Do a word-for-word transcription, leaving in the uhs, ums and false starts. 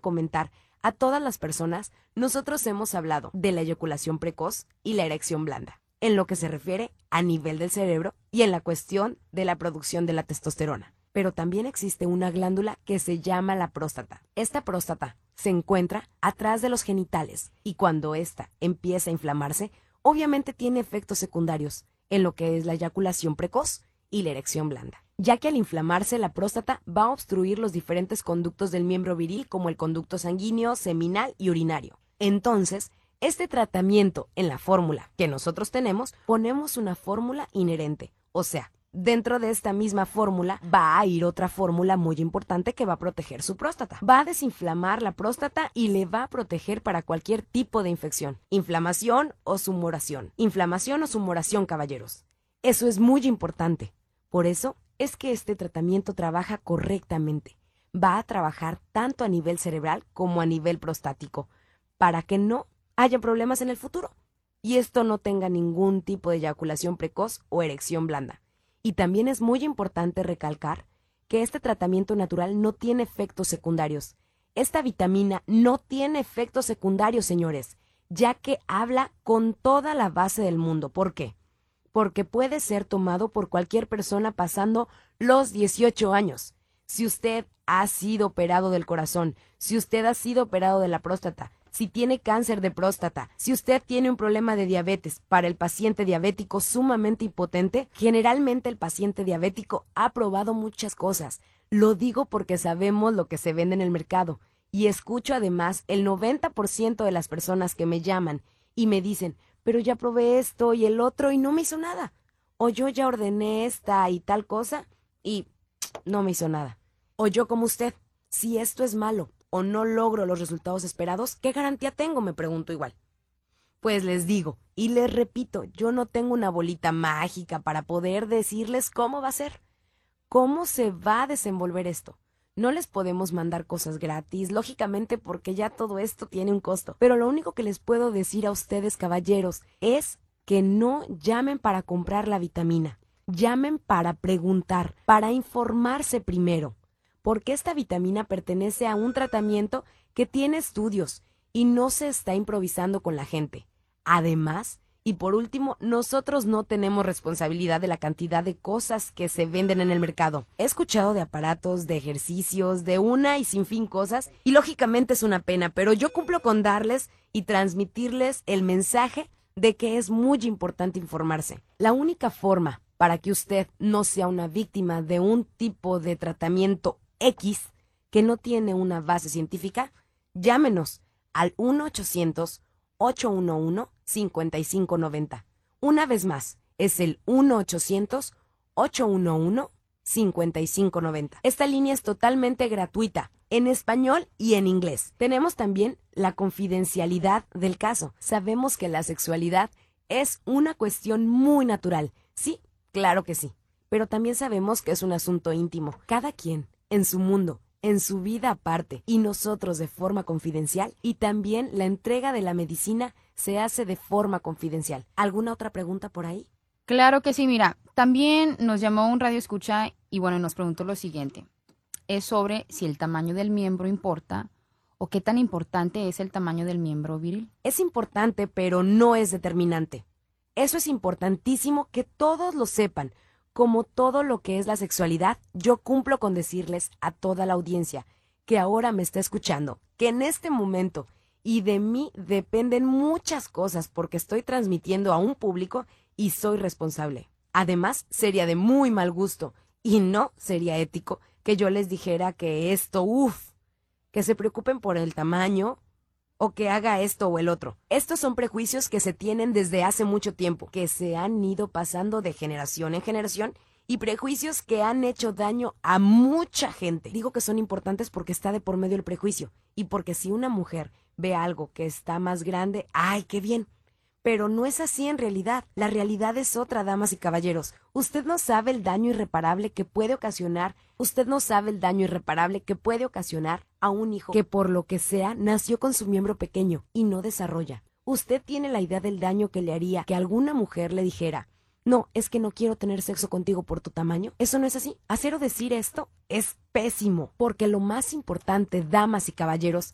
comentar a todas las personas, nosotros hemos hablado de la eyaculación precoz y la erección blanda, en lo que se refiere a nivel del cerebro y en la cuestión de la producción de la testosterona. Pero también existe una glándula que se llama la próstata. Esta próstata se encuentra atrás de los genitales y cuando ésta empieza a inflamarse, obviamente tiene efectos secundarios en lo que es la eyaculación precoz y la erección blanda, ya que al inflamarse la próstata va a obstruir los diferentes conductos del miembro viril como el conducto sanguíneo, seminal y urinario. Entonces, este tratamiento en la fórmula que nosotros tenemos, ponemos una fórmula inherente, o sea, dentro de esta misma fórmula va a ir otra fórmula muy importante que va a proteger su próstata. Va a desinflamar la próstata y le va a proteger para cualquier tipo de infección, inflamación o sumoración. Inflamación o sumoración, caballeros. Eso es muy importante. Por eso es que este tratamiento trabaja correctamente. Va a trabajar tanto a nivel cerebral como a nivel prostático, para que no haya problemas en el futuro y esto no tenga ningún tipo de eyaculación precoz o erección blanda. Y también es muy importante recalcar que este tratamiento natural no tiene efectos secundarios. Esta vitamina no tiene efectos secundarios, señores, ya que habla con toda la base del mundo. ¿Por qué? Porque puede ser tomado por cualquier persona pasando los dieciocho años. Si usted ha sido operado del corazón, si usted ha sido operado de la próstata, si tiene cáncer de próstata, si usted tiene un problema de diabetes, para el paciente diabético sumamente impotente, generalmente el paciente diabético ha probado muchas cosas. Lo digo porque sabemos lo que se vende en el mercado y escucho además el noventa por ciento de las personas que me llaman y me dicen, pero ya probé esto y el otro y no me hizo nada. O yo ya ordené esta y tal cosa y no me hizo nada. O yo como usted, si esto es malo o no logro los resultados esperados, ¿qué garantía tengo? Me pregunto igual. Pues les digo y les repito, yo no tengo una bolita mágica para poder decirles cómo va a ser, cómo se va a desenvolver esto. No les podemos mandar cosas gratis, lógicamente porque ya todo esto tiene un costo. Pero lo único que les puedo decir a ustedes, caballeros, es que no llamen para comprar la vitamina. Llamen para preguntar, para informarse primero. Porque esta vitamina pertenece a un tratamiento que tiene estudios y no se está improvisando con la gente. Además, y por último, nosotros no tenemos responsabilidad de la cantidad de cosas que se venden en el mercado. He escuchado de aparatos, de ejercicios, de una y sin fin cosas, y lógicamente es una pena, pero yo cumplo con darles y transmitirles el mensaje de que es muy importante informarse. La única forma para que usted no sea una víctima de un tipo de tratamiento X que no tiene una base científica, llámenos al uno ochocientos, ocho uno uno, cinco cinco nueve cero. Una vez más, es el uno ochocientos, ocho uno uno, cinco cinco nueve cero. Esta línea es totalmente gratuita, en español y en inglés. Tenemos también la confidencialidad del caso. Sabemos que la sexualidad es una cuestión muy natural. Sí, claro que sí. Pero también sabemos que es un asunto íntimo. Cada quien en su mundo, en su vida aparte, y nosotros de forma confidencial, y también la entrega de la medicina se hace de forma confidencial. ¿Alguna otra pregunta por ahí? Claro que sí, mira, también nos llamó un radio escucha y bueno, nos preguntó lo siguiente. Es sobre si el tamaño del miembro importa o qué tan importante es el tamaño del miembro viril. Es importante, pero no es determinante. Eso es importantísimo que todos lo sepan. Como todo lo que es la sexualidad, yo cumplo con decirles a toda la audiencia que ahora me está escuchando, que en este momento y de mí dependen muchas cosas porque estoy transmitiendo a un público y soy responsable. Además, sería de muy mal gusto y no sería ético que yo les dijera que esto, uff, que se preocupen por el tamaño o que haga esto o el otro. Estos son prejuicios que se tienen desde hace mucho tiempo, que se han ido pasando de generación en generación y prejuicios que han hecho daño a mucha gente. Digo que son importantes porque está de por medio el prejuicio y porque si una mujer ve algo que está más grande, ¡ay, qué bien! Pero no es así en realidad. La realidad es otra, damas y caballeros. Usted no sabe el daño irreparable que puede ocasionar, usted no sabe el daño irreparable que puede ocasionar a un hijo que por lo que sea nació con su miembro pequeño y no desarrolla. Usted tiene la idea del daño que le haría que alguna mujer le dijera, no, es que no quiero tener sexo contigo por tu tamaño. Eso no es así. Hacer o decir esto es pésimo, porque lo más importante, damas y caballeros,